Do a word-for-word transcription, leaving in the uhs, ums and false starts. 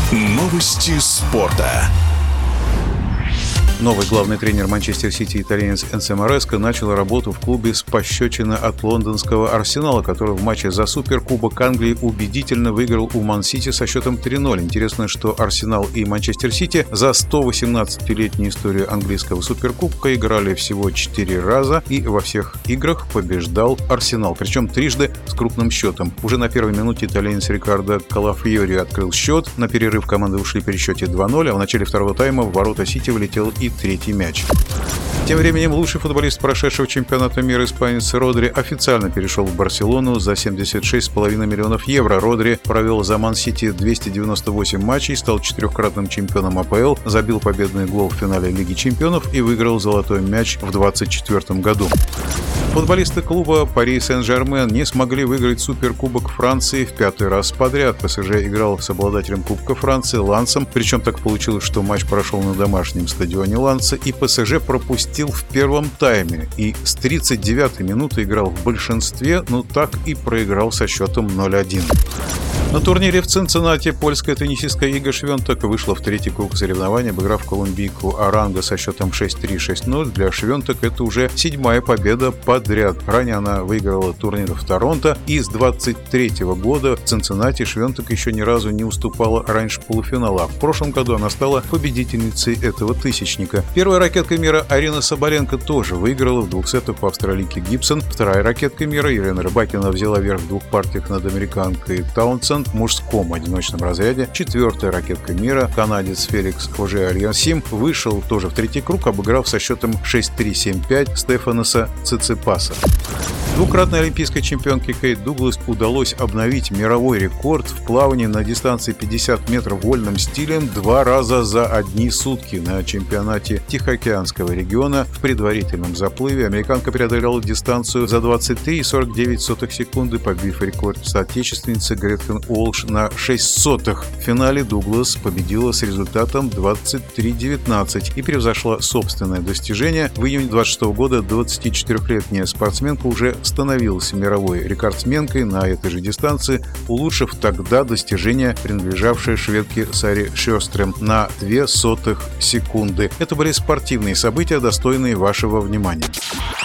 Новости спорта. Новый главный тренер Манчестер Сити, итальянец Энцо Мареска, начал работу в клубе с пощечины от лондонского Арсенала, который в матче за Суперкубок Англии убедительно выиграл у Ман-Сити со счетом три ноль. Интересно, что Арсенал и Манчестер Сити за сто восемнадцатилетнюю историю английского Суперкубка играли всего четыре раза, и во всех играх побеждал Арсенал, причем трижды с крупным счетом. Уже на первой минуте итальянец Рикардо Калафьори открыл счет, на перерыв команды ушли при счете два ноль, а в начале второго тайма в ворота Сити влетел и третий мяч. Тем временем лучший футболист прошедшего чемпионата мира, испанец Родри, официально перешел в Барселону за семьдесят шесть с половиной миллионов евро. Родри провел за Ман-Сити двести девяносто восемь матчей, стал четырехкратным чемпионом АПЛ, забил победный гол в финале Лиги чемпионов и выиграл золотой мяч в двадцать четвёртом году. Футболисты клуба Пари Сен-Жермен не смогли выиграть Суперкубок Франции в пятый раз подряд. ПСЖ играл с обладателем Кубка Франции Лансом, причем так получилось, что матч прошел на домашнем стадионе Ланса, и ПСЖ пропустил в первом тайме и с тридцать девятой минуты играл в большинстве, но так и проиграл со счетом ноль один. На турнире в Цинциннати польская теннисистка Ига Швентек вышла в третий круг соревнований, обыграв колумбийку Аранго со счетом шесть три — шесть ноль. Для Швентек это уже седьмая победа подряд. Ранее она выиграла турнир в Торонто, и с двадцать третьего года в Цинциннати Швентек еще ни разу не уступала раньше полуфинала. В прошлом году она стала победительницей этого тысячника. Первая ракетка мира Арина Соболенко тоже выиграла в двух сетах у австралийки Гибсон. Вторая ракетка мира Елена Рыбакина взяла верх в двух партиях над американкой Таунсенд в мужском одиночном разряде. Четвертая ракетка мира, канадец Феликс Оже-Альянсим, вышел тоже в третий круг, обыграв со счетом шесть три — семь пять Стефаноса Циципаса. Двукратной олимпийской чемпионке Кейт Дуглас удалось обновить мировой рекорд в плавании на дистанции пятьдесят метров вольным стилем два раза за одни сутки. На чемпионате Тихоокеанского региона в предварительном заплыве американка преодолела дистанцию за двадцать три и сорок девять сотых секунды, побив рекорд соотечественницы Гретхен Уолш на шесть сотых. В финале Дуглас победила с результатом двадцать три девятнадцать и превзошла собственное достижение. В июне двадцать шестого года двадцатичетырёхлетняя спортсменка уже становилась мировой рекордсменкой на этой же дистанции, улучшив тогда достижение, принадлежавшее шведке Саре Шёстрем, на две сотых секунды. Это были спортивные события, достойные вашего внимания.